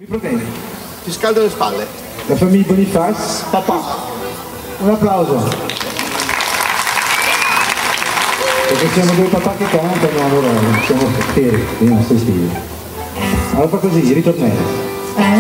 problemi. Ti scaldo le spalle. La famiglia Bonifaz, Papà. un applauso. Perché siamo due papà che cantano, allora siamo fieri dei nostri stili. Allora fa così, ritornello.